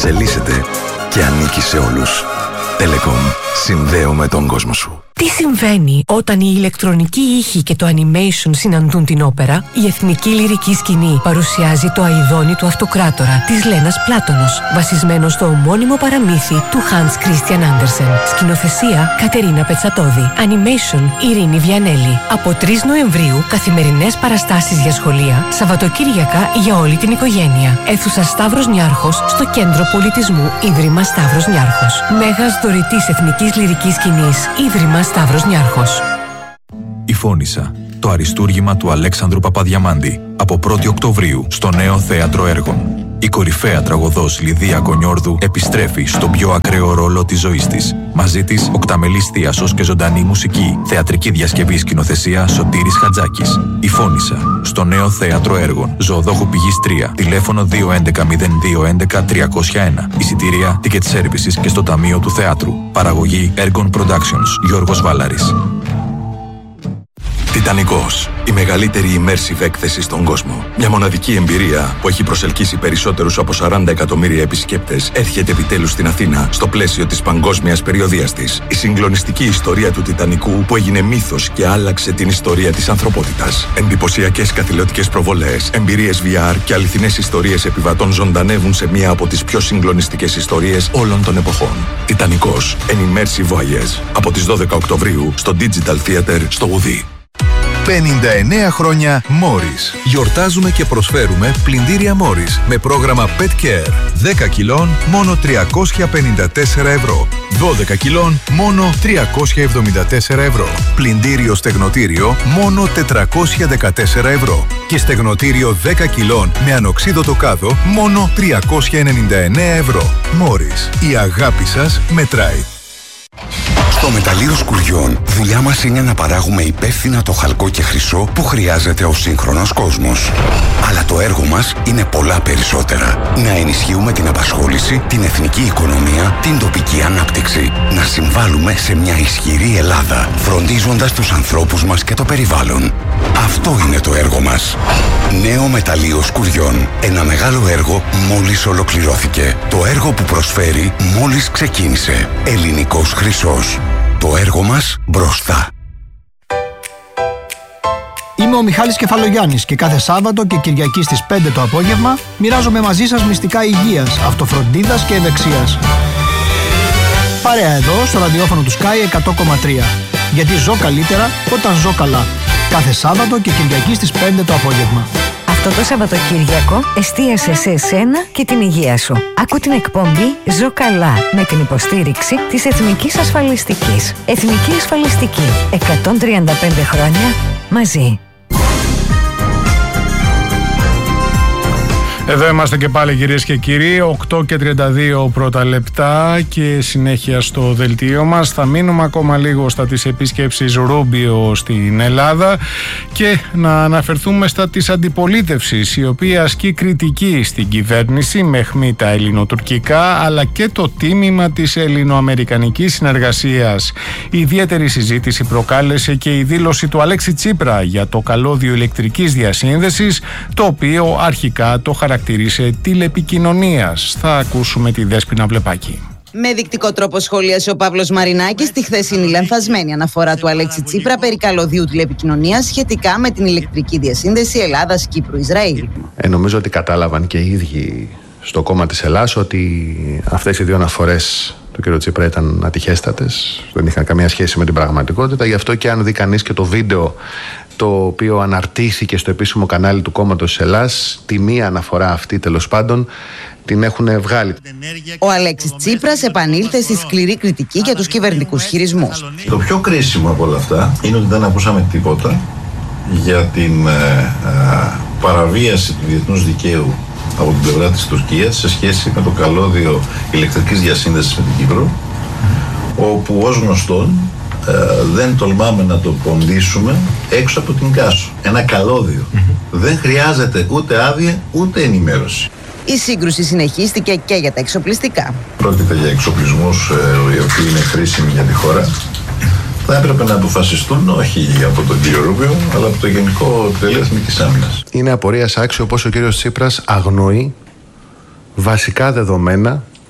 εξελίσσεται και ανήκει σε όλους. Telecom. Συνδέομαι τον κόσμο σου. Τι συμβαίνει όταν η ηλεκτρονική ήχη και το animation συναντούν την όπερα? Η Εθνική Λυρική Σκηνή παρουσιάζει το Αηδόνι του Αυτοκράτορα της Λένας Πλάτωνος, βασισμένο στο ομώνυμο παραμύθι του Hans Christian Andersen. Σκηνοθεσία Κατερίνα Πετσατώδη. Animation Ειρήνη Βιανέλη. Από 3 Νοεμβρίου καθημερινές παραστάσεις για σχολεία, Σαββατοκύριακα για όλη την οικογένεια. Αίθουσα Σταύρος Νιάρχος στο Κέντρο Πολιτισμού, Ίδρυμα Σταύρος Νιάρχος. Μέγας δωρητής Εθνικής Λυρικής Σκηνής, Ίδρυμα Σταύρος Νιάρχος. Η Φώνισσα, το αριστούργημα του Αλέξανδρου Παπαδιαμάντη, από 1η Οκτωβρίου στο Νέο Θέατρο Έργων. Η κορυφαία τραγωδός Λιδία Κονιόρδου επιστρέφει στον πιο ακραίο ρόλο της ζωής της. Μαζί της, οκταμελής θίασος και ζωντανή μουσική. Θεατρική διασκευή, σκηνοθεσία Σωτήρης Χατζάκης. Η Φώνισσα, στο Νέο Θέατρο Έργων. Ζωοδόχου Πηγής 3. Τηλέφωνο 211-0211-301. Εισιτήρια, ticket services και στο Ταμείο του Θεάτρου. Παραγωγή Έργων Productions. Γιώργος Βάλαρης. Τιτανικός. Η μεγαλύτερη immersive έκθεση στον κόσμο. Μια μοναδική εμπειρία που έχει προσελκύσει περισσότερους από 40 εκατομμύρια επισκέπτες έρχεται επιτέλους στην Αθήνα στο πλαίσιο της παγκόσμιας περιοδείας της. Η συγκλονιστική ιστορία του Τιτανικού που έγινε μύθος και άλλαξε την ιστορία της ανθρωπότητας. Εντυπωσιακές καθηλωτικές προβολές, εμπειρίες VR και αληθινές ιστορίες επιβατών ζωντανεύουν σε μία από τις πιο συγκλονιστικές ιστορίες όλων των εποχών. Τιτανικός. An immersive voyage. Από τις 12 Οκτωβρίου στο Digital Theater στο Ουδί. 59 χρόνια Morris. Γιορτάζουμε και προσφέρουμε πλυντήρια Morris με πρόγραμμα Pet Care. 10 κιλών μόνο 354 ευρώ. 12 κιλών μόνο 374 ευρώ. Πλυντήριο στεγνοτήριο μόνο 414 ευρώ. Και στεγνοτήριο 10 κιλών με ανοξίδωτο κάδο μόνο 399 ευρώ. Morris. Η αγάπη σας μετράει. Στο Μεταλλείο Σκουριών, δουλειά μας είναι να παράγουμε υπεύθυνα το χαλκό και χρυσό που χρειάζεται ο σύγχρονος κόσμος. Αλλά το έργο μας είναι πολλά περισσότερα. Να ενισχύουμε την απασχόληση, την εθνική οικονομία, την τοπική ανάπτυξη. Να συμβάλλουμε σε μια ισχυρή Ελλάδα, φροντίζοντας τους ανθρώπους μας και το περιβάλλον. Αυτό είναι το έργο μας. Νέο Μεταλλείο Σκουριών. Ένα μεγάλο έργο μόλις ολοκληρώθηκε. Το έργο που προσφέρει μόλις ξεκίνησε. Ελληνικός χρυσός. Το έργο μας μπροστά. Είμαι ο Μιχάλης Κεφαλογιάννης και κάθε Σάββατο και Κυριακή στις 5 το απόγευμα μοιράζομαι μαζί σας μυστικά υγείας, αυτοφροντίδας και ευεξίας. Παρέα εδώ στο ραδιόφωνο του Sky 100,3. Γιατί ζω καλύτερα όταν ζω καλά. Κάθε Σάββατο και Κυριακή στις 5 το απόγευμα. Αυτό το Σαββατοκύριακο εστίασε σε εσένα και την υγεία σου. Άκου την εκπομπή «Ζω καλά» με την υποστήριξη της Εθνικής Ασφαλιστικής. Εθνική Ασφαλιστική. 135 χρόνια μαζί. Εδώ είμαστε και πάλι, κυρίες και κύριοι, 8 και 32 πρώτα λεπτά και συνέχεια στο δελτίο μας. Θα μείνουμε ακόμα λίγο στα της επίσκεψης Ρούμπιο στην Ελλάδα και να αναφερθούμε στα της αντιπολίτευσης, η οποία ασκεί κριτική στην κυβέρνηση με αιχμή τα ελληνοτουρκικά, αλλά και το τίμημα της ελληνοαμερικανικής συνεργασίας. Η ιδιαίτερη συζήτηση προκάλεσε και η δήλωση του Αλέξη Τσίπρα για το καλώδιο ηλεκτρικής διασύνδεσης, το οποίο αρχικά το χαρακτήρισε τηλεπικοινωνίας. Θα ακούσουμε τη Δέσποινα Βλεπάκη. Με δεικτικό τρόπο σχολίασε ο Παύλος Μαρινάκης τη χθεσινή λανθασμένη αναφορά του Αλέξη Τσίπρα περί καλωδίου τηλεπικοινωνίας σχετικά με την ηλεκτρική διασύνδεση Ελλάδας-Κύπρου-Ισραήλ. Νομίζω ότι κατάλαβαν και οι ίδιοι στο κόμμα της Ελλάδας ότι αυτές οι δύο αναφορές του κ. Τσίπρα ήταν ατυχέστατες, δεν είχαν καμία σχέση με την πραγματικότητα. Γι' αυτό και αν δει κανείς και το βίντεο το οποίο αναρτήθηκε στο επίσημο κανάλι του κόμματος της Ελλάδας, τη μία αναφορά αυτή τέλος πάντων την έχουν βγάλει. Ο Αλέξης Τσίπρας επανήλθε στη σκληρή κριτική για τους κυβερνητικούς χειρισμούς. Το πιο κρίσιμο από όλα αυτά είναι ότι δεν ακούσαμε τίποτα για την παραβίαση του διεθνούς δικαίου από την πλευρά της Τουρκίας σε σχέση με το καλώδιο ηλεκτρικής διασύνδεσης με την Κύπρο, όπου ως γνωστόν δεν τολμάμε να το ποντίσουμε έξω από την Κάσο. Ένα καλώδιο. Δεν χρειάζεται ούτε άδεια ούτε ενημέρωση. Η σύγκρουση συνεχίστηκε και για τα εξοπλιστικά. Πρόκειται για εξοπλισμούς οι οποίοι είναι χρήσιμοι για τη χώρα. Θα έπρεπε να αποφασιστούν όχι από τον κύριο Ρούμπιο, αλλά από το Γενικό Επιτελείο Εθνικής Άμυνας. Είναι απορίας άξιο πως ο κύριος Τσίπρας αγνοεί βασικά δεδομένα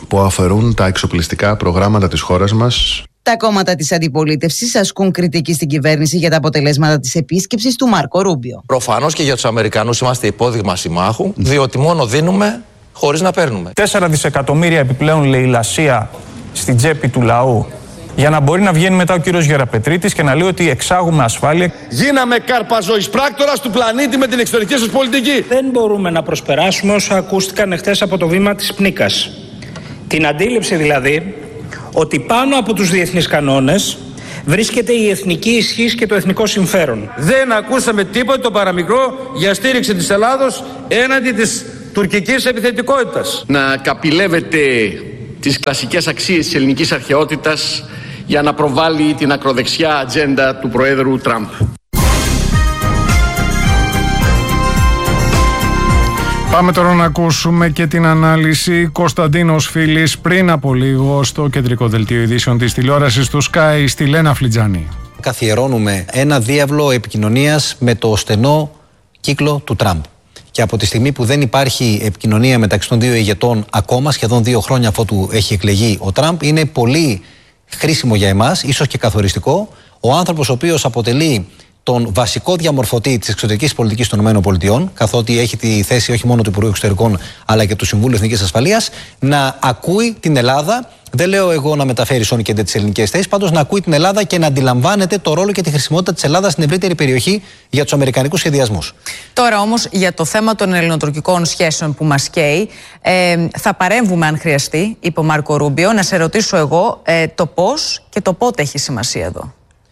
που αφαιρούν τα εξοπλιστικά προγράμματα της χώρας μας. Τα κόμματα της αντιπολίτευσης ασκούν κριτική στην κυβέρνηση για τα αποτελέσματα της επίσκεψης του Μάρκο Ρούμπιο. Προφανώς και για τους Αμερικανούς είμαστε υπόδειγμα συμμάχου, διότι μόνο δίνουμε χωρίς να παίρνουμε. 4 δισεκατομμύρια επιπλέον λαιλασία στην τσέπη του λαού, για να μπορεί να βγαίνει μετά ο κύριος Γεραπετρίτης και να λέει ότι εξάγουμε ασφάλεια. Γίναμε καρπαζοής πράκτορας του πλανήτη με την εξωτερική σας πολιτική. Δεν μπορούμε να προσπεράσουμε όσα ακούστηκαν εχθές από το βήμα της Πνίκας. Την αντίληψη δηλαδή ότι πάνω από τους διεθνείς κανόνες βρίσκεται η εθνική ισχύς και το εθνικό συμφέρον. Δεν ακούσαμε τίποτα το παραμικρό για στήριξη της Ελλάδος έναντι της τουρκικής επιθετικότητας. Να καπηλεύεται τις κλασικές αξίες της ελληνικής αρχαιότητας για να προβάλλει την ακροδεξιά ατζέντα του Προέδρου Τραμπ. Πάμε τώρα να ακούσουμε και την ανάλυση. Κωνσταντίνος Φίλης πριν από λίγο στο κεντρικό δελτίο ειδήσεων της τηλεόρασης του Sky στη Λένα Φλιτζάνη. Καθιερώνουμε ένα διάβλο επικοινωνίας με το στενό κύκλο του Τραμπ. Και από τη στιγμή που δεν υπάρχει επικοινωνία μεταξύ των δύο ηγετών ακόμα, σχεδόν 2 χρόνια αφότου έχει εκλεγεί ο Τραμπ, είναι πολύ χρήσιμο για εμάς, ίσως και καθοριστικό, ο άνθρωπος ο οποίος αποτελεί τον βασικό διαμορφωτή της εξωτερικής πολιτικής των ΗΠΑ, καθότι έχει τη θέση όχι μόνο του Υπουργού Εξωτερικών αλλά και του Συμβούλου Εθνικής Ασφαλείας, να ακούει την Ελλάδα. Δεν λέω εγώ να μεταφέρει σώνη και τις ελληνικές θέσεις, πάντως να ακούει την Ελλάδα και να αντιλαμβάνεται το ρόλο και τη χρησιμότητα της Ελλάδας στην ευρύτερη περιοχή για τους αμερικανικούς σχεδιασμούς. Τώρα όμως για το θέμα των ελληνοτουρκικών σχέσεων που μας καίει, θα παρέμβουμε αν χρειαστεί, είπε ο Μάρκο Ρούμπιο. Να σε ρωτήσω εγώ το πώς και το πότε έχει σημασία εδώ.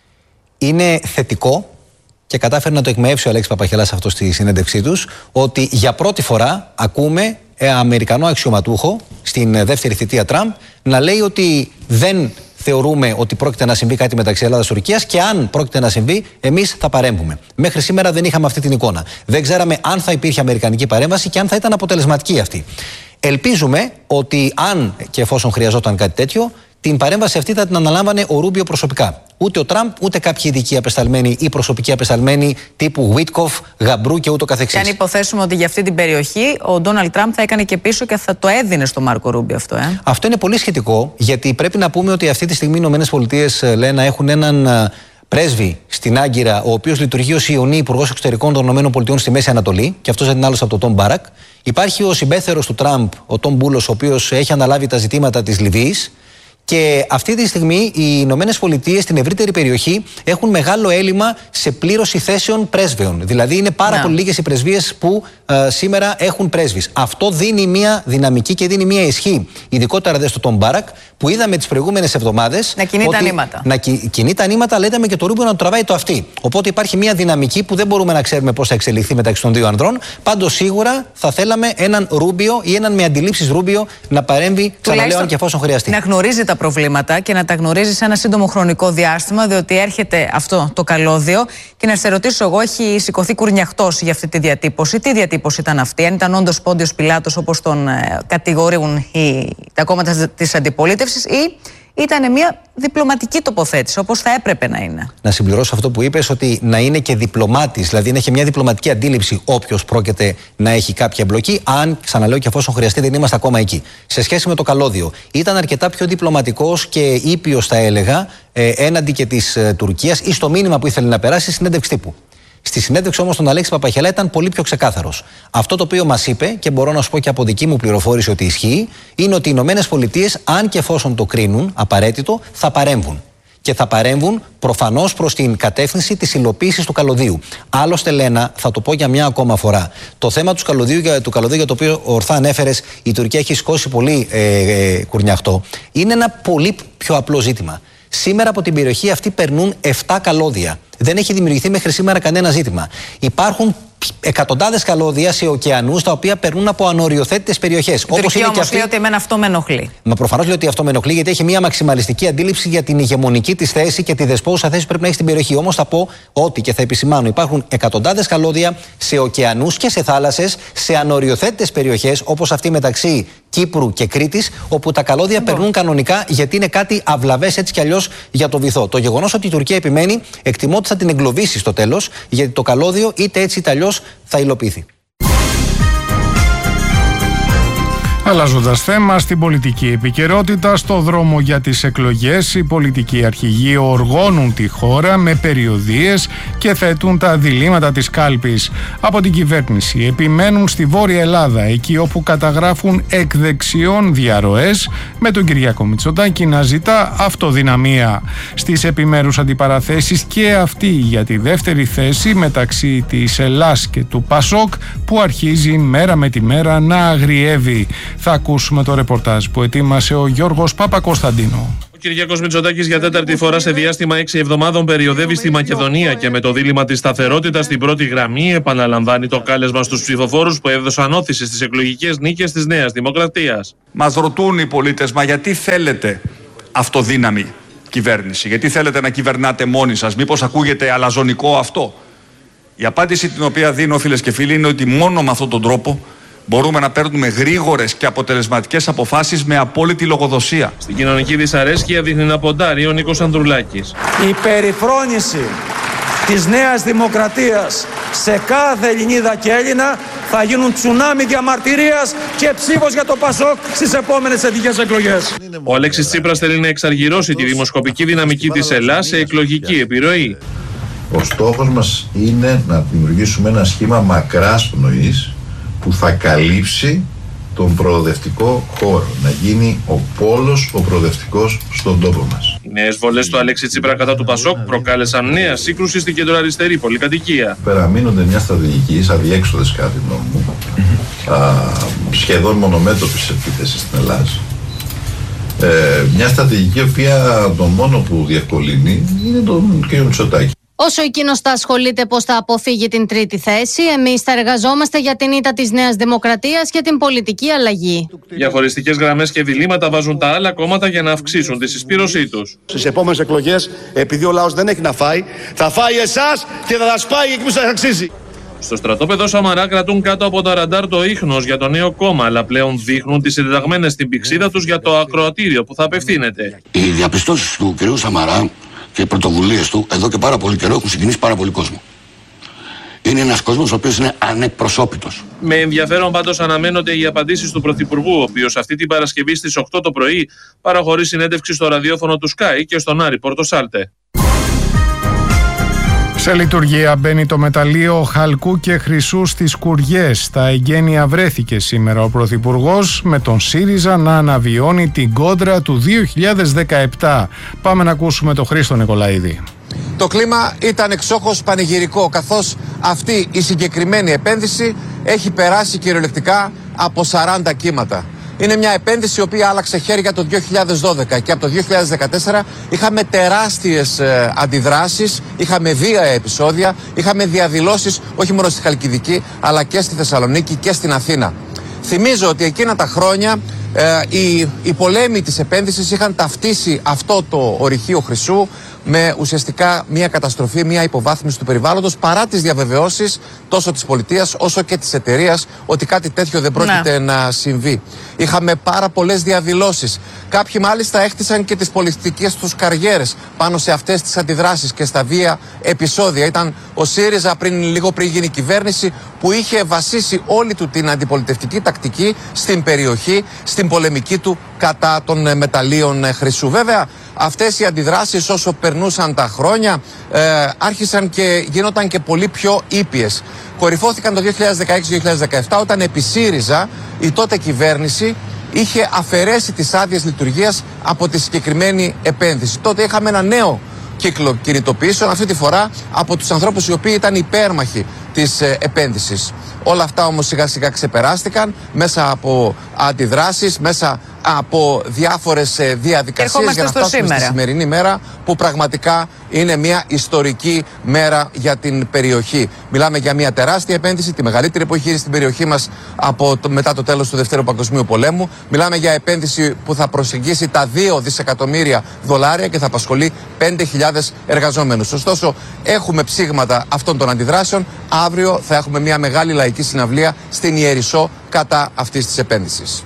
Είναι θετικό και κατάφερε να το εκμεύσει ο Αλέξης Παπαχελάς αυτό στη συνέντευξή τους, ότι για πρώτη φορά ακούμε Αμερικανό αξιωματούχο στην δεύτερη θητεία Τραμπ να λέει ότι δεν θεωρούμε ότι πρόκειται να συμβεί κάτι μεταξύ Ελλάδας και Τουρκίας και αν πρόκειται να συμβεί, εμείς θα παρέμβουμε. Μέχρι σήμερα δεν είχαμε αυτή την εικόνα. Δεν ξέραμε αν θα υπήρχε αμερικανική παρέμβαση και αν θα ήταν αποτελεσματική αυτή. Ελπίζουμε ότι αν και εφόσον χρειαζόταν κάτι τέτοιο, την παρέμβαση αυτή θα την αναλάμβανε ο Ρούμπιο προσωπικά. Ούτε ο Τραμπ, ούτε κάποιοι ειδικοί απεσταλμένοι ή προσωπικοί απεσταλμένοι τύπου Βίτκοφ, Γαμπρού και ούτω καθεξής. Και αν υποθέσουμε ότι για αυτή την περιοχή ο Ντόναλντ Τραμπ θα έκανε και πίσω και θα το έδινε στο Μάρκο Ρούμπιο αυτό, Αυτό είναι πολύ σχετικό, γιατί πρέπει να πούμε ότι αυτή τη στιγμή οι ΗΠΑ, Λένα, έχουν έναν πρέσβη στην Άγκυρα, ο οποίος λειτουργεί ως Ιωνή Υπουργός Εξωτερικών των ΗΠΑ στη Μέση Ανατολή, και αυτός δεν είναι άλλος από τον Τον Μπάρακ. Υπάρχει ο συμπέθερος του Τραμπ, ο Τον Μπούλος, ο οποίος έχει αναλάβει τα ζητήματα της Λιβύης. Και αυτή τη στιγμή οι Ηνωμένες Πολιτείες στην ευρύτερη περιοχή έχουν μεγάλο έλλειμμα σε πλήρωση θέσεων πρέσβεων. Δηλαδή είναι πάρα πολύ λίγες οι πρεσβείες που σήμερα έχουν πρέσβεις. Αυτό δίνει μια δυναμική και δίνει μια ισχύ. Ειδικότερα δε στο Τον Μπάρακ, που είδαμε τις προηγούμενες εβδομάδες να κινεί τα νήματα. Να κινεί τα νήματα, αλλά είδαμε και το Ρούμπιο να το τραβάει το αυτί. Οπότε υπάρχει μια δυναμική που δεν μπορούμε να ξέρουμε πώς θα εξελιχθεί μεταξύ των δύο ανδρών. Πάντως σίγουρα θα θέλαμε έναν Ρούμπιο ή έναν με αντιλήψεις Ρούμπιο να παρέμβει, ξαναλέω, αν και εφόσον χρειαστεί. Να γνωρίζει τα προβλήματα και να τα γνωρίζει σε ένα σύντομο χρονικό διάστημα, διότι έρχεται αυτό το καλώδιο. Και να σε ρωτήσω εγώ, έχει σηκωθεί κουρνιαχτός για αυτή τη διατύπωση. Τι διατύπωση ήταν αυτή, αν ήταν όντως Πόντιος Πιλάτος όπως τον κατηγορούν τα κόμματα της αντιπολίτευσης, ή ήταν μια διπλωματική τοποθέτηση, όπως θα έπρεπε να είναι. Να συμπληρώσω αυτό που είπες, ότι να είναι και διπλωμάτης, δηλαδή να έχει μια διπλωματική αντίληψη όποιος πρόκειται να έχει κάποια εμπλοκή, αν, ξαναλέω, και εφόσον χρειαστεί, δεν είμαστε ακόμα εκεί. Σε σχέση με το καλώδιο, ήταν αρκετά πιο διπλωματικός και ήπιος, θα έλεγα, έναντι και της Τουρκίας ή στο μήνυμα που ήθελε να περάσει στη συνέντευξη τύπου. Στη συνέντευξη όμως τον Αλέξη Παπαχελά ήταν πολύ πιο ξεκάθαρος. Αυτό το οποίο μας είπε, και μπορώ να σου πω και από δική μου πληροφόρηση ότι ισχύει, είναι ότι οι Ηνωμένες Πολιτείες, αν και εφόσον το κρίνουν απαραίτητο, θα παρέμβουν. Και θα παρέμβουν προφανώς προς την κατεύθυνση της υλοποίησης του καλωδίου. Άλλωστε, Λένα, θα το πω για μια ακόμα φορά. Το θέμα του καλωδίου για το οποίο ορθά ανέφερες, η Τουρκία έχει σηκώσει πολύ κουρνιαχτό, είναι ένα πολύ πιο απλό ζήτημα. Σήμερα από την περιοχή αυτή περνούν 7 καλώδια. Δεν έχει δημιουργηθεί μέχρι σήμερα κανένα ζήτημα. Υπάρχουν εκατοντάδες καλώδια σε ωκεανούς τα οποία περνούν από ανοριοθέτητες περιοχές. Η Τουρκία όμως λέει ότι εμένα αυτό με ενοχλεί. Μα προφανώς λέει ότι αυτό με ενοχλεί, γιατί έχει μια μαξιμαλιστική αντίληψη για την ηγεμονική της θέση και τη δεσπόζουσα θέση που πρέπει να έχει στην περιοχή. Όμως θα πω ότι, και θα επισημάνω, υπάρχουν εκατοντάδες καλώδια σε ωκεανούς και σε θάλασσες, σε ανοριοθέτητες περιοχές όπως αυτή μεταξύ Κύπρου και Κρήτης, όπου τα καλώδια περνούν κανονικά, γιατί είναι κάτι αυλαβές έτσι κι αλλιώς για το βυθό. Το γεγονός ότι η Τουρκία επιμένει, εκτιμώ ότι θα την εγκλωβίσει στο τέλος, γιατί το καλώδιο είτε έτσι είτε αλλιώς θα υλοποιηθεί. Αλλάζοντας θέμα, στην πολιτική επικαιρότητα, στο δρόμο για τις εκλογές, οι πολιτικοί αρχηγοί οργώνουν τη χώρα με περιοδίες και θέτουν τα διλήμματα της κάλπης. Από την κυβέρνηση επιμένουν στη Βόρεια Ελλάδα, εκεί όπου καταγράφουν εκ δεξιών διαρροές, με τον Κυριάκο Μητσοτάκη να ζητά αυτοδυναμία. Στις επιμέρους αντιπαραθέσεις και αυτή για τη δεύτερη θέση μεταξύ της Ελλάς και του Πασόκ, που αρχίζει μέρα με τη μέρα να αγριεύει. Θα ακούσουμε το ρεπορτάζ που ετοίμασε ο Γιώργος Παπακοσταντίνου. Ο Κυριάκος Μητσοτάκης για τέταρτη φορά σε διάστημα 6 εβδομάδων περιοδεύει στη Μακεδονία και με το δίλημμα της σταθερότητας στην πρώτη γραμμή επαναλαμβάνει το κάλεσμα στους ψηφοφόρους που έδωσαν όθηση στις εκλογικές νίκες της Νέας Δημοκρατίας. Μας ρωτούν οι πολίτες, μα γιατί θέλετε αυτοδύναμη κυβέρνηση, γιατί θέλετε να κυβερνάτε μόνοι σας, μήπως ακούγεται αλαζονικό αυτό? Η απάντηση την οποία δίνω, φίλες και φίλοι, είναι ότι μόνο με αυτόν τον τρόπο μπορούμε να παίρνουμε γρήγορες και αποτελεσματικές αποφάσεις με απόλυτη λογοδοσία. Στην κοινωνική δυσαρέσκεια δείχνει να ποντάρει ο Νίκος Ανδρουλάκης. Η περιφρόνηση της Νέας Δημοκρατίας σε κάθε Ελληνίδα και Έλληνα θα γίνουν τσουνάμι διαμαρτυρίας και ψήφος για το Πασόκ στις επόμενες εθνικές εκλογές. Ο Αλέξης Τσίπρας θέλει να εξαργυρώσει τη δημοσκοπική δυναμική της Ελλάς σε εκλογική επιρροή. Ο στόχος μας είναι να δημιουργήσουμε ένα σχήμα μακράς πνοής που θα καλύψει τον προοδευτικό χώρο, να γίνει ο πόλος ο προοδευτικός στον τόπο μας. Οι νέες βολές του Αλέξη Τσίπρα κατά του Πασόκ προκάλεσαν νέα σύγκρουση στην κεντροαριστερή πολυκατοικία. Περαμείνονται μια στρατηγική αδιέξοδες κατά τη γνώμη μου, σχεδόν μονομέτωπης επίθεσης στην Ελλάδα. Μια στρατηγική η οποία το μόνο που διευκολύνει είναι τον κ. Μητσοτάκη. Όσο εκείνος θα ασχολείται πώς θα αποφύγει την τρίτη θέση, εμείς θα εργαζόμαστε για την ήττα της Νέας Δημοκρατίας και την πολιτική αλλαγή. Διαφορετικές γραμμές και διλήμματα βάζουν τα άλλα κόμματα για να αυξήσουν τη συσπήρωσή τους. Στις επόμενες εκλογές, επειδή ο λαός δεν έχει να φάει, θα φάει εσάς και θα σας πάει εκεί που σας αξίζει. Στο στρατόπεδο Σαμαρά κρατούν κάτω από τα ραντάρ το ίχνος για το νέο κόμμα, αλλά πλέον δείχνουν τις συντεταγμένες στην πηξίδα τους για το ακροατήριο που θα απευθύνεται. Οι διαπιστώσεις του κ. Σαμαρά και οι πρωτοβουλίες του εδώ και πάρα πολύ καιρό έχουν συγκινήσει πάρα πολύ κόσμο. Είναι ένας κόσμος ο οποίος είναι ανεκπροσώπητος. Με ενδιαφέρον πάντως αναμένονται οι απαντήσεις του Πρωθυπουργού, ο οποίος αυτή την Παρασκευή στις 8 το πρωί παραχωρεί συνέντευξη στο ραδιόφωνο του Sky και στον Άρη Πορτοσάλτε. Σε λειτουργία μπαίνει το μεταλλείο χαλκού και χρυσού στις Κουριές. Στα εγγένεια βρέθηκε σήμερα ο Πρωθυπουργός, με τον ΣΥΡΙΖΑ να αναβιώνει την κόντρα του 2017. Πάμε να ακούσουμε τον Χρήστο Νικολαίδη. Το κλίμα ήταν εξόχως πανηγυρικό, καθώς αυτή η συγκεκριμένη επένδυση έχει περάσει κυριολεκτικά από 40 κύματα. Είναι μια επένδυση η οποία άλλαξε χέρια το 2012 και από το 2014 είχαμε τεράστιες αντιδράσεις, είχαμε βία επεισόδια, είχαμε διαδηλώσεις όχι μόνο στη Χαλκιδική αλλά και στη Θεσσαλονίκη και στην Αθήνα. Θυμίζω ότι εκείνα τα χρόνια οι πολέμοι της επένδυσης είχαν ταυτίσει αυτό το ορυχείο χρυσού με ουσιαστικά μια καταστροφή, μια υποβάθμιση του περιβάλλοντος, παρά τις διαβεβαιώσεις τόσο της πολιτείας όσο και της εταιρείας ότι κάτι τέτοιο δεν πρόκειται να συμβεί. Είχαμε πάρα πολλές διαδηλώσεις. Κάποιοι μάλιστα έχτισαν και τις πολιτικές τους καριέρες πάνω σε αυτές τις αντιδράσεις και στα βία επεισόδια. Ήταν ο ΣΥΡΙΖΑ λίγο πριν γίνει κυβέρνηση, που είχε βασίσει όλη του την αντιπολιτευτική τακτική στην περιοχή, στην πολεμική του κατά των μεταλλείων χρυσού. Βέβαια, αυτές οι αντιδράσεις όσο περνούσαν τα χρόνια άρχισαν και γίνονταν και πολύ πιο ήπιες. Κορυφώθηκαν το 2016-2017 όταν επί ΣΥΡΙΖΑ η τότε κυβέρνηση είχε αφαιρέσει τις άδειες λειτουργίας από τη συγκεκριμένη επένδυση. Τότε είχαμε ένα νέο κύκλο κινητοποιήσεων, αυτή τη φορά από τους ανθρώπους οι οποίοι ήταν υπέρμαχοι της επένδυσης. Όλα αυτά όμως σιγά σιγά ξεπεράστηκαν μέσα από αντιδράσεις, μέσα από διάφορες διαδικασίες για να φτάσουμε στη σημερινή μέρα, που πραγματικά είναι μια ιστορική μέρα για την περιοχή. Μιλάμε για μια τεράστια επένδυση, τη μεγαλύτερη που έχει γίνει στην περιοχή μας μετά το τέλος του Δευτέρου Παγκοσμίου Πολέμου. Μιλάμε για επένδυση που θα προσεγγίσει τα 2 δισεκατομμύρια δολάρια και θα απασχολεί 5.000 εργαζόμενους. Ωστόσο, έχουμε ψήγματα αυτών των αντιδράσεων. Αύριο θα έχουμε μια μεγάλη λαϊκή συναυλία στην Ιερισσό κατά αυτής της επένδυσης.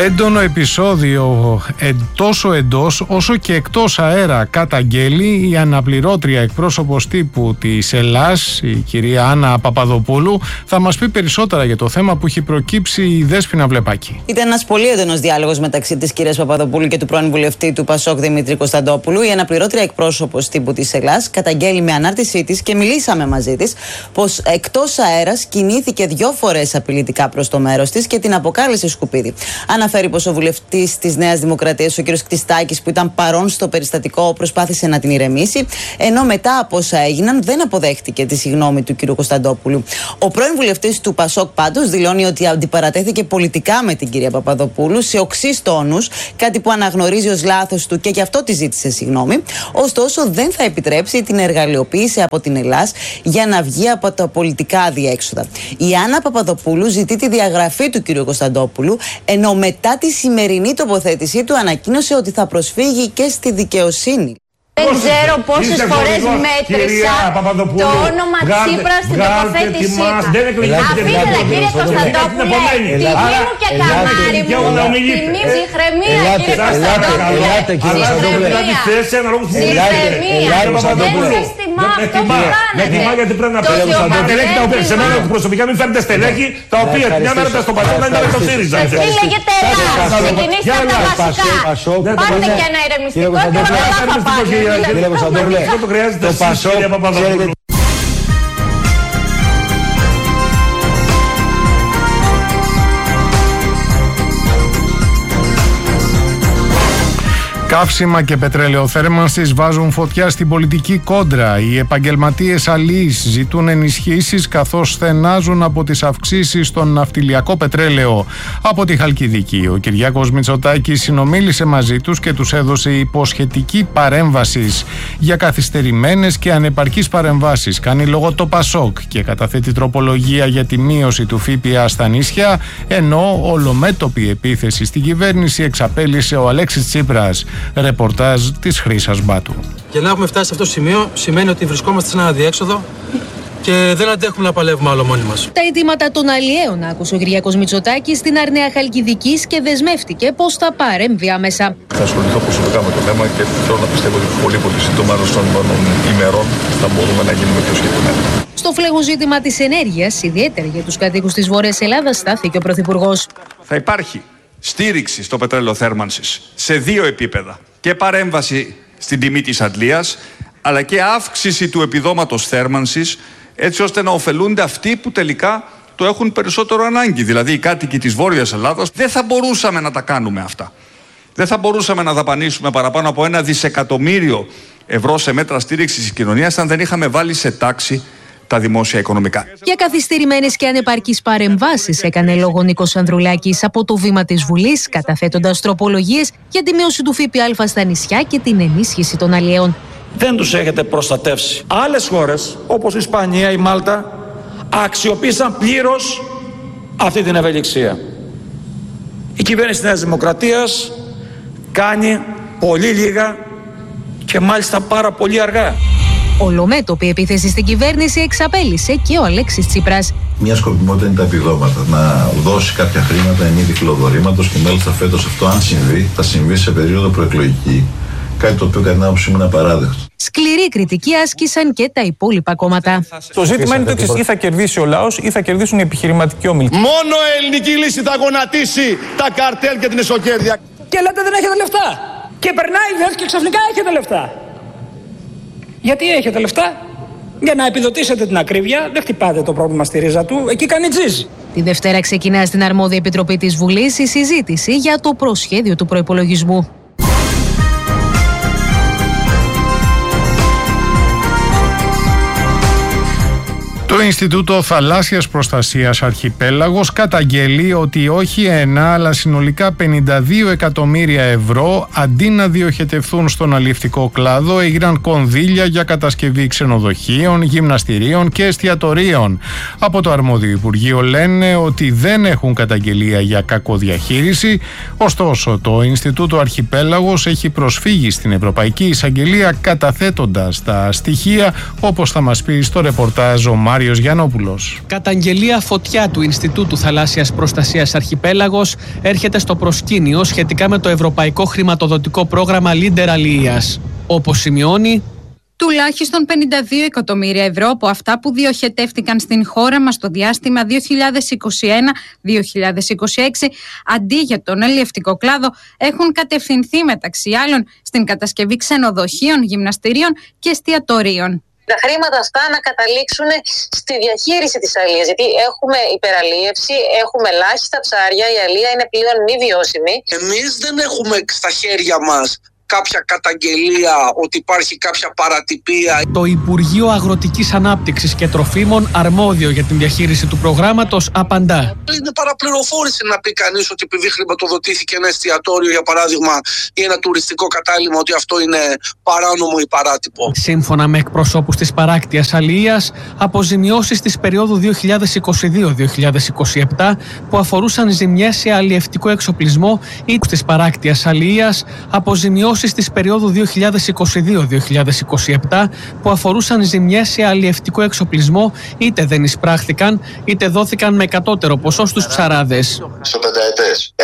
Έντονο επεισόδιο τόσο εντός όσο και εκτός αέρα καταγγέλει η αναπληρώτρια εκπρόσωπος τύπου της Ελλάς, η κυρία Άννα Παπαδοπούλου. Θα μας πει περισσότερα για το θέμα που έχει προκύψει η Δέσποινα Βλεπάκη. Ήταν ένας πολύ έντονος διάλογος μεταξύ της κυρίας Παπαδοπούλου και του πρώην βουλευτή του Πασόκ Δημήτρη Κωνσταντόπουλου. Η αναπληρώτρια εκπρόσωπος τύπου της Ελλάς καταγγέλει με ανάρτησή της και μιλήσαμε μαζί της πως εκτός αέρας κινήθηκε 2 φορές απειλητικά προς το μέρος της και την αποκάλεσε σκουπίδι. Αναφέρει πως ο βουλευτής της Νέας Δημοκρατίας, ο κ. Κτιστάκης, που ήταν παρόν στο περιστατικό, προσπάθησε να την ηρεμήσει, ενώ μετά από όσα έγιναν δεν αποδέχτηκε τη συγγνώμη του κ. Κωνσταντόπουλου. Ο πρώην βουλευτής του Πασόκ πάντως δηλώνει ότι αντιπαρατέθηκε πολιτικά με την κυρία Παπαδοπούλου σε οξύς τόνους, κάτι που αναγνωρίζει ως λάθος του και γι' αυτό τη ζήτησε συγγνώμη. Ωστόσο, δεν θα επιτρέψει την εργαλειοποίηση από την Ελλάς για να βγει από τα πολιτικά αδιέξοδα. Η Άννα Παπαδοπούλου ζητεί τη διαγραφή του κ. Κωνσταντόπουλου, ενώ μετά τη σημερινή τοποθέτησή του ανακοίνωσε ότι θα προσφύγει και στη δικαιοσύνη. Δεν ξέρω πόσες φορές μέτρησα το όνομα Τσίπρας στην τοποθέτησή μου. Αφήνετε κύριε Κωνσταντόπουλε, τιμή μου και καμάρι μου, τιμή ψυχραιμία κύριε Κωνσταντόπουλε, ψυχραιμία, δεν σας τιμά αυτό που κάνετε. Με τιμά γιατί πρέπει να παίρνει τα στελέχη τα οποία σε μένα προσωπικά μην φέρνετε στελέχη τα οποία μια μέρα ήταν στο Πασόκ να είναι με το ΣΥΡΙΖΑ. Τι λέγεται Ελλάς, ξεκινήστε από τα βασικά. Πάρτε και ένα ηρεμιστικό και όλα θα πάνε. Κύριε Κωνσταντόπουλε, το χρειάζεται εσείς, κύριε Παπαδοπούλου. Καύσιμα και πετρέλαιο θέρμανσης βάζουν φωτιά στην πολιτική κόντρα. Οι επαγγελματίες αλείς ζητούν ενισχύσεις καθώς στενάζουν από τις αυξήσεις στον ναυτιλιακό πετρέλαιο. Από τη Χαλκιδική, ο Κυριάκος Μητσοτάκης συνομίλησε μαζί τους και τους έδωσε υποσχετική παρέμβασης για καθυστερημένες και ανεπαρκείς παρεμβάσεις. Κάνει λόγο το Πασόκ και καταθέτει τροπολογία για τη μείωση του ΦΠΑ στα νησιά, ενώ ολομέτωπη επίθεση στην κυβέρνηση εξαπέλυσε ο Αλέξης Τσίπρας. Ρεπορτάζ της Χρύσας Μπάτου. Για να έχουμε φτάσει σε αυτό το σημείο σημαίνει ότι βρισκόμαστε σε ένα αδιέξοδο και δεν αντέχουμε να παλεύουμε άλλο μόνοι μας. Τα αιτήματα των αλλιέων άκουσε ο Κυριάκος Μητσοτάκης στην Αρναία Χαλκιδικής και δεσμεύτηκε πως θα παρέμβει άμεσα. Θα ασχοληθώ προσωπικά με το θέμα και θέλω να πιστεύω ότι πολύ σύντομα των ημερών θα μπορούμε να γίνουμε πιο συγκεκριμένοι. Στο φλέγον ζήτημα της ενέργειας, ιδιαίτερα για τους κατοίκους της Βόρειας Ελλάδας, στάθηκε ο Πρωθυπουργός. Θα υπάρχει στήριξη στο πετρέλαιο θέρμανσης σε 2 επίπεδα. Και παρέμβαση στην τιμή της αντλίας, αλλά και αύξηση του επιδόματος θέρμανσης, έτσι ώστε να ωφελούνται αυτοί που τελικά το έχουν περισσότερο ανάγκη. Δηλαδή οι κάτοικοι της Βόρειας Ελλάδας. Δεν θα μπορούσαμε να τα κάνουμε αυτά. Δεν θα μπορούσαμε να δαπανίσουμε παραπάνω από 1 δισεκατομμύριο ευρώ σε μέτρα στήριξης της κοινωνίας αν δεν είχαμε βάλει σε τάξη τα δημόσια οικονομικά. Για καθυστερημένες και ανεπαρκείς παρεμβάσεις έκανε λόγο ο Νίκος Ανδρουλάκης από το βήμα της Βουλής, καταθέτοντας τροπολογίες για τη μείωση του ΦΠΑ στα νησιά και την ενίσχυση των αλλιέων. Δεν τους έχετε προστατεύσει. Άλλες χώρες, όπως η Ισπανία, η Μάλτα, αξιοποίησαν πλήρως αυτή την ευελιξία. Η κυβέρνηση της Νέας Δημοκρατίας κάνει πολύ λίγα και μάλιστα πάρα πολύ αργά. Ολομέτωπη επίθεση στην κυβέρνηση εξαπέλυσε και ο Αλέξης Τσίπρας. Μια σκοπιμότητα είναι τα επιδόματα. Να δώσει κάποια χρήματα εν είδη φιλοδορήματος και μάλιστα φέτος αυτό, αν συμβεί, θα συμβεί σε περίοδο προεκλογική. Κάτι το οποίο κατά την άποψή μου είναι απαράδεκτο. Σκληρή κριτική άσκησαν και τα υπόλοιπα κόμματα. Το ζήτημα είναι το εξής: ή θα κερδίσει ο λαός ή θα κερδίσουν οι επιχειρηματικοί όμιλοι. Μόνο η ελληνική λύση θα γονατίσει τα καρτέλ και την εσωκέρδεια. Και λέτε δεν έχετε λεφτά. Και περνάει η ΔΕΘ και ξαφνικά έχετε λεφτά. Γιατί έχετε λεφτά? Για να επιδοτήσετε την ακρίβεια, δεν χτυπάτε το πρόβλημα στη ρίζα του, εκεί κάνει τζιζ. Τη Δευτέρα ξεκινά στην αρμόδια επιτροπή της Βουλής η συζήτηση για το προσχέδιο του προϋπολογισμού. Το Ινστιτούτο Θαλάσσιας Προστασίας Αρχιπέλαγος καταγγέλει ότι όχι ένα αλλά συνολικά 52 εκατομμύρια ευρώ αντί να διοχετευθούν στον αλλιευτικό κλάδο έγιναν κονδύλια για κατασκευή ξενοδοχείων, γυμναστηρίων και εστιατορίων. Από το αρμόδιο Υπουργείο λένε ότι δεν έχουν καταγγελία για κακοδιαχείριση, ωστόσο το Ινστιτούτο Αρχιπέλαγος έχει προσφύγει στην Ευρωπαϊκή Εισαγγελία καταθέτοντας τα στοιχεία, όπως θα μας πει στο ρεπορτάζ ο Μάριος Ηλίας Γιαννόπουλος. Καταγγελία φωτιά του Ινστιτούτου Θαλάσσιας Προστασίας Αρχιπέλαγος έρχεται στο προσκήνιο σχετικά με το ευρωπαϊκό χρηματοδοτικό πρόγραμμα Leader Αλίας. Όπως σημειώνει, τουλάχιστον 52 εκατομμύρια ευρώ από αυτά που διοχετεύτηκαν στην χώρα μας στο διάστημα 2021-2026 αντί για τον αλλιευτικό κλάδο έχουν κατευθυνθεί μεταξύ άλλων στην κατασκευή ξενοδοχείων, γυμναστηρίων και εστιατορίων. Τα χρήματα αυτά να καταλήξουν στη διαχείριση της αλίας, γιατί έχουμε υπεραλίευση, έχουμε ελάχιστα ψάρια, η αλία είναι πλέον μη βιώσιμη. Εμείς δεν έχουμε στα χέρια μας κάποια καταγγελία ότι υπάρχει κάποια παρατυπία. Το Υπουργείο Αγροτικής Ανάπτυξης και Τροφίμων, αρμόδιο για την διαχείριση του προγράμματος, απαντά. Είναι παραπληροφόρηση να πει κανείς ότι επειδή χρηματοδοτήθηκε ένα εστιατόριο, για παράδειγμα, ή ένα τουριστικό κατάλημα, ότι αυτό είναι παράνομο ή παράτυπο. Σύμφωνα με εκπροσώπους της παράκτειας αλίας, αποζημιώσεις της περίοδου 2022-2027 που αφορούσαν ζημιές σε αλλιευτικό εξοπλισμό ή της παράκτειας αλίας, αποζημιώσεις της περίοδου 2022-2027 που αφορούσαν ζημιές σε αλλιευτικό εξοπλισμό είτε δεν εισπράχθηκαν είτε δόθηκαν με κατώτερο ποσό στους ψαράδες. Στο πενταετές.